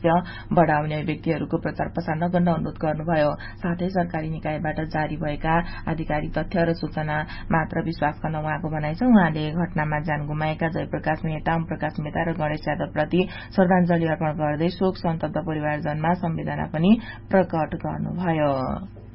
बढाउने व्यक्तिहरूको प्रचार प्रसार नगर्न अनुरोध गर्नुभयो। साथै सरकारी निकायबाट जारी भएका आधिकारिक तथ्य र सूचना मात्र विश्वास गर्न उहाँको भनाइ छ। उहाँले घटनामा ज्यान गुमाएका जयप्रकाश मेहता, ओमप्रकाश मेहता र गणेश यादव प्रति श्रद्धाञ्जली अर्पण गर्दै शोक सन्तप्त परिवारजनमा संवेदना पनि प्रकट गर्नुभयो।